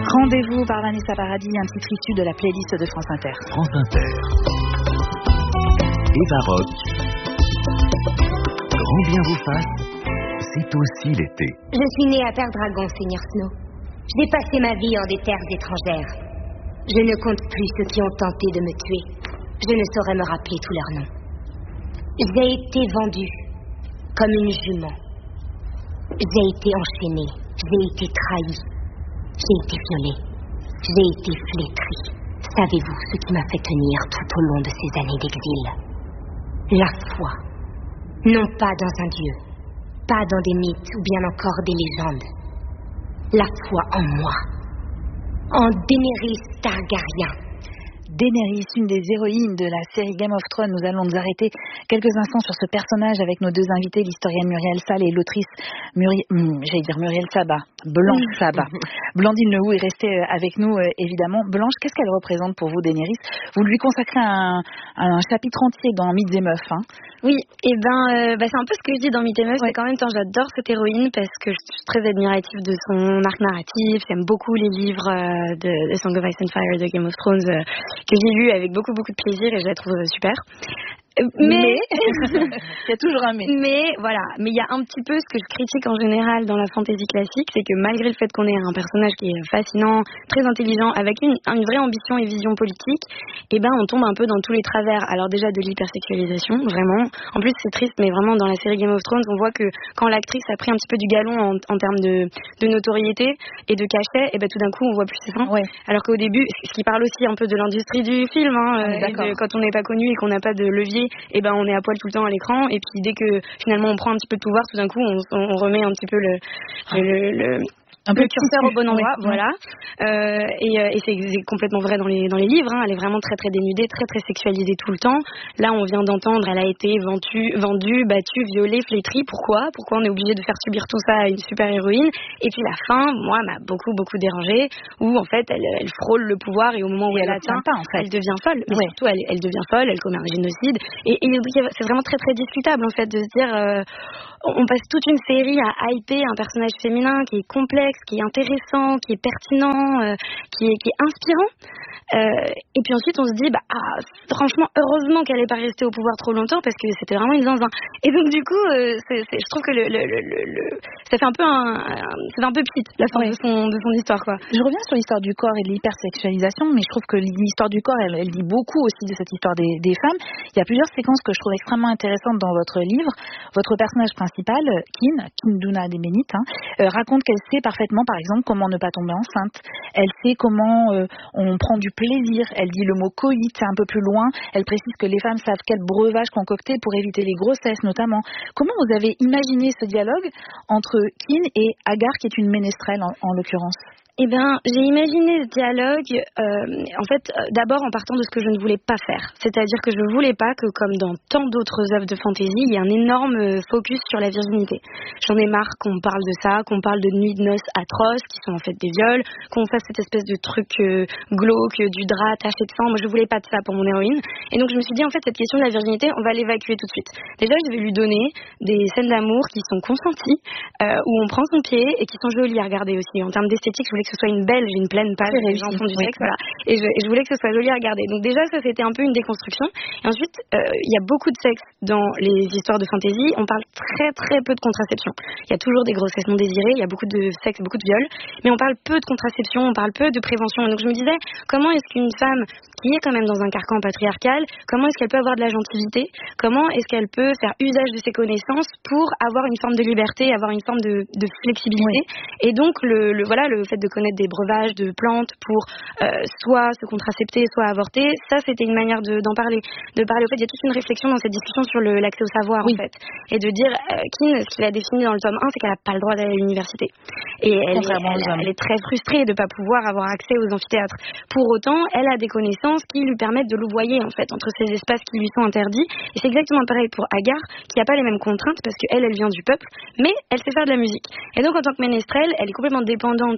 Rendez-vous par Vanessa Paradis, un titre issu de la playlist de France Inter. France Inter. Eva Rock. Grand bien vous fasse, c'est aussi l'été. Je suis née à Père-Dragon, Seigneur Snow. J'ai passé ma vie en des terres étrangères. Je ne compte plus ceux qui ont tenté de me tuer. Je ne saurais me rappeler tous leurs noms. J'ai été vendue comme une jument. J'ai été enchaînée. J'ai été trahie. J'ai été violée. J'ai été flétrie. Savez-vous ce qui m'a fait tenir tout au long de ces années d'exil? La foi. Non pas dans un dieu, pas dans des mythes ou bien encore des légendes. La foi en moi. En Daenerys Targaryen. Daenerys, une des héroïnes de la série Game of Thrones. Nous allons nous arrêter quelques instants sur ce personnage avec nos deux invités, l'historienne Muriel Salles et l'autrice Muriel Sabat, Blanche Sabat. Blandine Lehoux est restée avec nous, évidemment. Blanche, qu'est-ce qu'elle représente pour vous, Daenerys? Vous lui consacrez un chapitre entier dans Mythes et Meufs, hein? Oui, et c'est un peu ce que je dis dans Mythes et Meufs, c'est qu'en même temps j'adore cette héroïne parce que je suis très admirative de son arc narratif. J'aime beaucoup les livres de Song of Ice and Fire, de Game of Thrones, que j'ai lu avec beaucoup de plaisir et je la trouve super. Mais il y a toujours un mais. Mais voilà, mais il y a un petit peu ce que je critique en général dans la fantasy classique, c'est que malgré le fait qu'on ait un personnage qui est fascinant, très intelligent, avec une vraie ambition et vision politique, on tombe un peu dans tous les travers. Alors déjà de l'hypersexualisation, vraiment. En plus c'est triste, mais vraiment dans la série Game of Thrones, on voit que quand l'actrice a pris un petit peu du galon en termes de notoriété et de cachet, tout d'un coup on voit plus ses seins. Ouais. Alors qu'au début, ce qui parle aussi un peu de l'industrie du film, quand on n'est pas connu et qu'on n'a pas de levier, on est à poil tout le temps à l'écran, et puis dès que finalement on prend un petit peu de pouvoir, tout d'un coup on remet un petit peu un peu le curseur au bon endroit, voilà. Et c'est complètement vrai dans les livres, hein. Elle est vraiment très dénudée, très sexualisée tout le temps. Là, on vient d'entendre, elle a été vendue, battue, violée, flétrie. Pourquoi on est obligé de faire subir tout ça à une super héroïne? Et puis la fin, moi, m'a beaucoup dérangée, où en fait, elle frôle le pouvoir, et au moment où elle atteint, elle devient folle. Mais surtout, elle devient folle, elle commet un génocide. Et c'est vraiment très discutable, en fait, de se dire, on passe toute une série à hyper un personnage féminin qui est complexe, qui est intéressant, qui est pertinent, qui est inspirant. Et puis ensuite on se dit franchement heureusement qu'elle n'est pas restée au pouvoir trop longtemps, parce que c'était vraiment une zinzin. Et donc du coup je trouve que ça fait un peu petite la fin de son histoire, quoi. Je reviens sur l'histoire du corps et de l'hypersexualisation, mais je trouve que l'histoire du corps elle dit beaucoup aussi de cette histoire des femmes. Il y a plusieurs séquences que je trouve extrêmement intéressantes dans votre livre. Votre personnage principal, Kinduna Debenit, raconte qu'elle sait parfaitement, par exemple, comment ne pas tomber enceinte. Elle sait comment on prend du plaisir. Elle dit le mot coït un peu plus loin. Elle précise que les femmes savent quel breuvage concocter pour éviter les grossesses, notamment. Comment vous avez imaginé ce dialogue entre Kin et Hagar, qui est une ménestrelle en l'occurrence? J'ai imaginé ce dialogue, d'abord en partant de ce que je ne voulais pas faire. C'est-à-dire que je ne voulais pas que, comme dans tant d'autres œuvres de fantasy, il y ait un énorme focus sur la virginité. J'en ai marre qu'on parle de ça, qu'on parle de nuits de noces atroces, qui sont en fait des viols, qu'on fasse cette espèce de truc glauque, du drap taché de sang. Moi, je ne voulais pas de ça pour mon héroïne. Et donc, je me suis dit, en fait, cette question de la virginité, on va l'évacuer tout de suite. Déjà, je vais lui donner des scènes d'amour qui sont consenties, où on prend son pied et qui sont jolies à regarder aussi. En termes d'esthétique, je voulais que ce soit une belle, j'ai une pleine page, les gens font du sexe, voilà. Et je voulais que ce soit joli à regarder. Donc déjà, ça c'était un peu une déconstruction. Et ensuite, il y a beaucoup de sexe dans les histoires de fantasy. On parle très peu de contraception. Il y a toujours des grossesses non désirées, il y a beaucoup de sexe, beaucoup de viols, mais on parle peu de contraception, on parle peu de prévention. Et donc je me disais, comment est-ce qu'une femme qui est quand même dans un carcan patriarcal, comment est-ce qu'elle peut avoir de la gentilité? Comment est-ce qu'elle peut faire usage de ses connaissances pour avoir une forme de liberté, avoir une forme de flexibilité? Et donc le fait de connaître des breuvages de plantes pour soit se contracepter, soit avorter, ça c'était une manière d'en parler. De parler, au fait, il y a toute une réflexion dans cette discussion sur l'accès au savoir, en fait. Et de dire, Kin, ce qu'il a défini dans le tome 1, c'est qu'elle n'a pas le droit d'aller à l'université. Et elle est très frustrée de ne pas pouvoir avoir accès aux amphithéâtres. Pour autant, elle a des connaissances qui lui permettent de louvoyer, en fait, entre ces espaces qui lui sont interdits. Et c'est exactement pareil pour Hagar, qui n'a pas les mêmes contraintes, parce qu'elle vient du peuple, mais elle sait faire de la musique. Et donc, en tant que ménestrelle, elle est complètement dépendante du message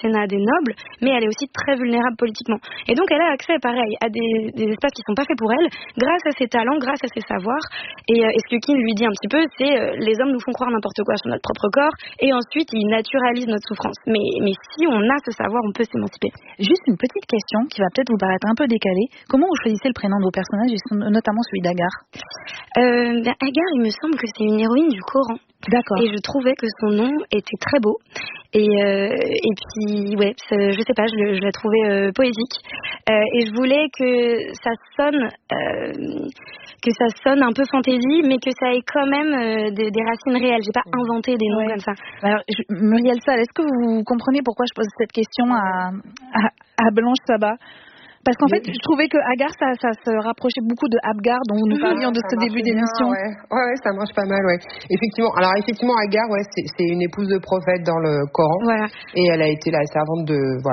mécénat des nobles, mais elle est aussi très vulnérable politiquement. Et donc elle a accès, pareil, à des espaces qui sont pas faits pour elle, grâce à ses talents, grâce à ses savoirs. Et ce que Kin lui dit un petit peu, c'est les hommes nous font croire n'importe quoi sur notre propre corps, et ensuite ils naturalisent notre souffrance. Mais si on a ce savoir, on peut s'émanciper. Juste une petite question qui va peut-être vous paraître un peu décalée. Comment vous choisissez le prénom de vos personnages, et notamment celui d'Agar? Agar, il me semble que c'est une héroïne du Coran. D'accord. Et je trouvais que son nom était très beau. Et puis, ouais, je sais pas, je la trouvais poétique. Et je voulais que ça sonne un peu fantaisie, mais que ça ait quand même des racines réelles. J'ai pas inventé des noms comme ça. Alors, Muriel Sall, est-ce que vous comprenez pourquoi je pose cette question à Blanche Sabat? Parce qu'en fait, je trouvais que Agar, ça se rapprochait beaucoup de Abgar, dont vous nous parliez de ce début d'émission. Ouais, ça marche pas mal, ouais. Effectivement, Agar, ouais, c'est une épouse de prophète dans le Coran. Voilà. Et elle a été la servante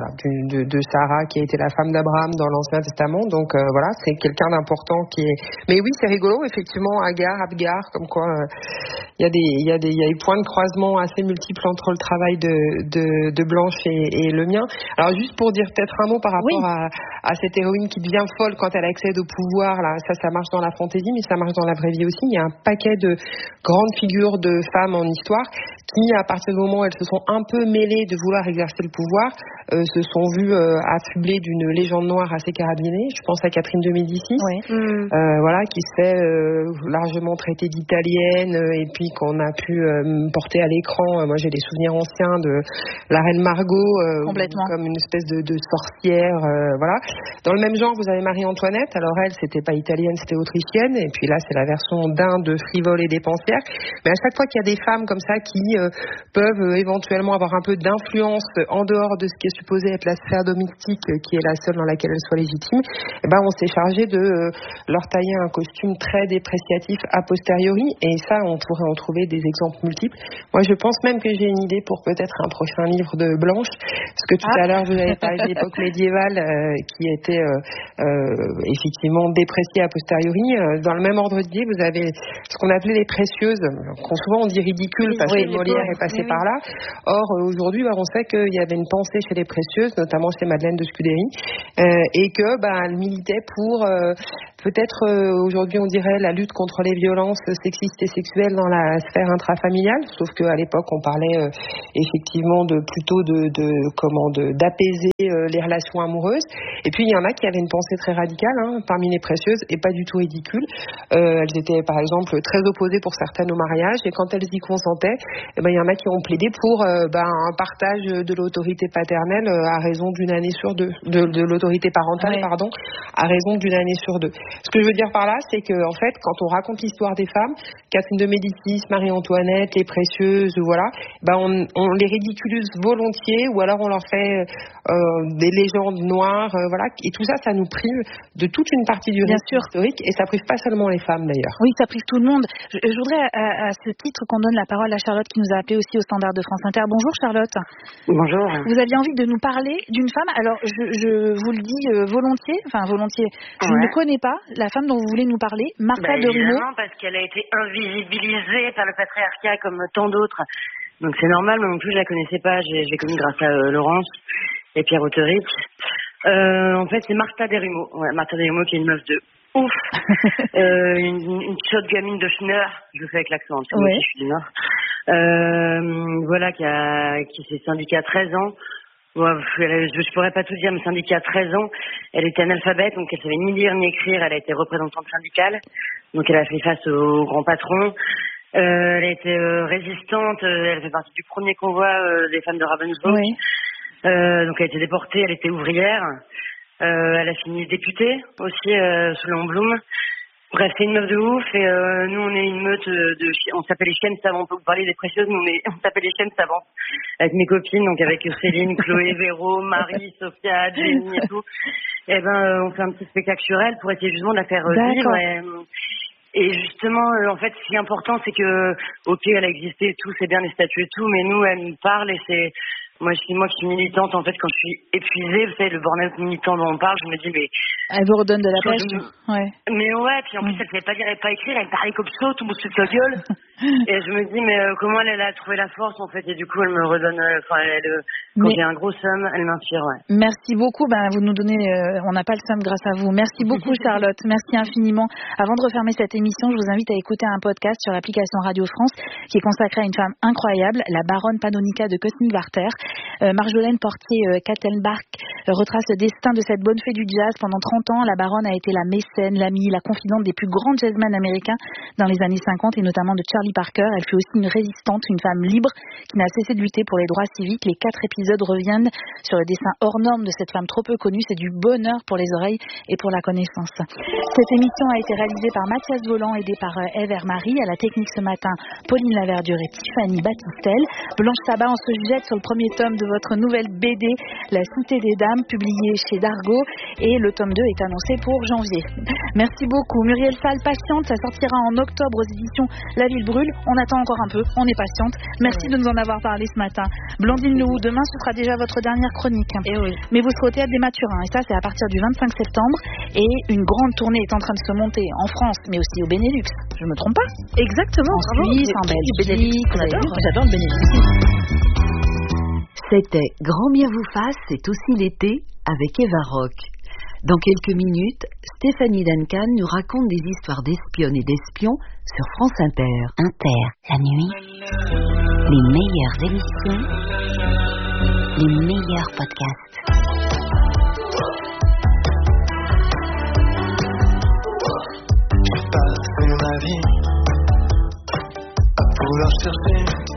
de Sarah, qui a été la femme d'Abraham dans l'Ancien Testament. Donc, voilà, c'est quelqu'un d'important qui est... Mais oui, c'est rigolo, effectivement, Abgar, comme quoi, il y a des points de croisement assez multiples entre le travail de Blanche et le mien. Alors, juste pour dire peut-être un mot par rapport à cette héroïne qui devient folle quand elle accède au pouvoir, là, ça marche dans la fantaisie, mais ça marche dans la vraie vie aussi. Il y a un paquet de grandes figures de femmes en histoire qui, à partir du moment où elles se sont un peu mêlées de vouloir exercer le pouvoir, se sont vues affublées d'une légende noire assez carabinée. Je pense à Catherine de Médicis, voilà, qui se fait largement traiter d'italienne, et puis qu'on a pu porter à l'écran. Moi, j'ai des souvenirs anciens de la reine Margot, comme une espèce de sorcière, voilà. Dans le même genre, vous avez Marie-Antoinette. Alors elle, c'était pas italienne, c'était autrichienne. Et puis là, c'est la version d'Inde, frivole et dépensière. Mais à chaque fois qu'il y a des femmes comme ça qui peuvent éventuellement avoir un peu d'influence en dehors de ce qui est supposé être la sphère domestique, qui est la seule dans laquelle elles soient légitimes, on s'est chargé de leur tailler un costume très dépréciatif a posteriori. Et ça, on pourrait en trouver des exemples multiples. Moi, je pense même que j'ai une idée pour peut-être un prochain livre de Blanche. Parce que tout à l'heure, vous avez parlé de l'époque médiévale, qui était effectivement dépréciée a posteriori. Dans le même ordre d'idée, vous avez ce qu'on appelait les précieuses, qu'on souvent on dit ridicule parce que Molière est passé par là. Or, aujourd'hui, on sait qu'il y avait une pensée chez les précieuses, notamment chez Madeleine de Scudéry, et que elle militait pour peut-être aujourd'hui on dirait la lutte contre les violences sexistes et sexuelles dans la sphère intrafamiliale, sauf qu'à l'époque on parlait effectivement plutôt d'apaiser les relations amoureuses. Et puis il y en a qui avaient une pensée très radicale parmi les précieuses et pas du tout ridicule. Elles étaient par exemple très opposées pour certaines au mariage, et quand elles y consentaient, il y en a qui ont plaidé pour un partage de l'autorité paternelle à raison d'une année sur deux, de l'autorité parentale, à raison d'une année sur deux. Ce que je veux dire par là, c'est que en fait, quand on raconte l'histoire des femmes, Catherine de Médicis, Marie-Antoinette, les précieuses, voilà, on les ridiculise volontiers, ou alors on leur fait des légendes noires, voilà, et tout ça, ça nous prive de toute une partie du récit historique, et ça prive pas seulement les femmes d'ailleurs. Oui, ça prive tout le monde. Je voudrais à ce titre qu'on donne la parole à Charlotte qui nous a appelé aussi au standard de France Inter. Bonjour Charlotte. Bonjour. Vous aviez envie de nous parler d'une femme, alors je vous le dis volontiers, je ne connais pas la femme dont vous voulez nous parler, Martha de Rimaud. Évidemment, parce qu'elle a été invisibilisée par le patriarcat comme tant d'autres. Donc c'est normal, moi non plus je la connaissais pas, je l'ai connue grâce à Laurence et Pierre Auteric. En fait c'est Martha de Rimaud. Ouais, Martha de Rimaud qui est une meuf de ouf. une chaude gamine de Schneur, je le fais avec l'accent, parce que moi aussi je suis du Nord. Voilà, qui s'est syndiquée à 13 ans. Ouais, je pourrais pas tout dire, mais syndiquée à 13 ans. Elle était analphabète, donc elle savait ni lire ni écrire. Elle a été représentante syndicale, donc elle a fait face aux grands patrons. Elle a été résistante. Elle fait partie du premier convoi des femmes de Ravensbrück. Oui. Donc elle a été déportée. Elle était ouvrière. Elle a fini députée aussi sous Léon Blum. Bref, c'est une meuf de ouf, et nous on est une meute on s'appelle les chiennes savantes. On peut vous parler des précieuses, mais on s'appelle les chiennes savantes avec mes copines, donc avec Céline, Chloé, Véro, Marie, Sophia, Jenny et tout. Et on fait un petit spectacle sur elle pour essayer justement de la faire vivre. Et justement, en fait, ce qui est important, c'est que, ok, elle a existé et tout, c'est bien les statues et tout, mais nous, elle nous parle, et c'est moi qui suis militante, en fait, quand je suis épuisée, vous savez, le burn-out militant dont on parle, je me dis, mais Elle vous redonne de la pêche. Ouais. Mais ouais, puis en plus, elle savait pas lire et pas écrire, elle parlait comme ça, tout le monde se fout de sa gueule. Et je me dis, mais comment elle a trouvé la force, en fait, et du coup, elle me redonne, quand j'ai un gros seum, elle m'inspire, ouais. Merci beaucoup, vous nous donnez, on n'a pas le seum grâce à vous. Merci beaucoup, Charlotte, merci infiniment. Avant de refermer cette émission, je vous invite à écouter un podcast sur l'application Radio France qui est consacré à une femme incroyable, la baronne Panonica de Köthenwarter. Marjolaine Portier-Kattenbach retrace le destin de cette bonne fée du jazz. Pendant 30 ans, la baronne a été la mécène, l'amie, la confidente des plus grands jazzmen américains dans les années 50 et notamment de Charlie Parker. Elle fut aussi une résistante, une femme libre qui n'a cessé de lutter pour les droits civiques. Les 4 épisodes reviennent sur le destin hors norme de cette femme trop peu connue. C'est du bonheur pour les oreilles et pour la connaissance. Cette émission a été réalisée par Mathias Voland, aidé par Eve Hermary. À la technique ce matin, Pauline Laverdure et Tiffany Battistel. Blanche Sabat, on se jette sur le premier tome de votre nouvelle BD, La Cité des Dames, publiée chez Dargaud, et le tome 2 est annoncé pour janvier. Merci beaucoup. Muriel Salle, patiente, ça sortira en octobre aux éditions La Ville Brûle. On attend encore un peu, on est patiente. Merci de nous en avoir parlé ce matin. Blandine Lehou, demain ce sera déjà votre dernière chronique. Oui. Mais vous serez au Théâtre des Mathurins, et ça c'est à partir du 25 septembre, et une grande tournée est en train de se monter en France, mais aussi au Benelux. Je me trompe pas? Exactement. En Suisse, en Belgique, j'adore le Benelux. C'était Grand bien vous fasse, c'est aussi l'été avec Eva Rock. Dans quelques minutes, Stéphanie Duncan nous raconte des histoires d'espionnes et d'espions sur France Inter. Inter, la nuit, les meilleures émissions, les meilleurs podcasts. J'ai passé ma vie à vouloir chercher